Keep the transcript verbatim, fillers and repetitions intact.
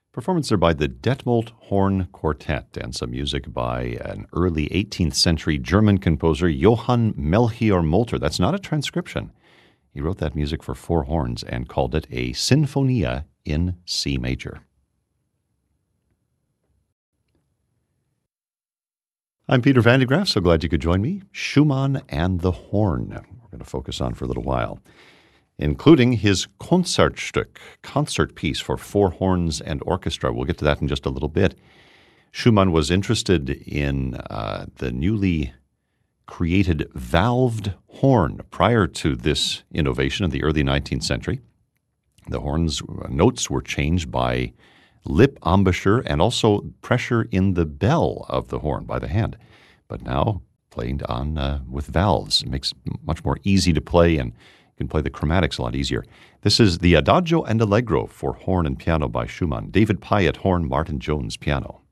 Performance there by the Detmold Horn Quartet and some music by an early eighteenth century German composer, Johann Melchior Molter. That's not a transcription. He wrote that music for four horns and called it a Sinfonia in C major. I'm Peter Van de Graaff, so glad you could join me. Schumann and the Horn, we're going to focus on for a little while, including his Konzertstück, concert piece for four horns and orchestra. We'll get to that in just a little bit. Schumann was interested in uh, the newly created valved horn prior to this innovation in the early nineteenth century. The horn's notes were changed by lip embouchure and also pressure in the bell of the horn by the hand. But now played on uh, with valves. It makes it much more easy to play, and you can play the chromatics a lot easier. This is the Adagio and Allegro for horn and piano by Schumann. David Pye at horn, Martin Jones piano.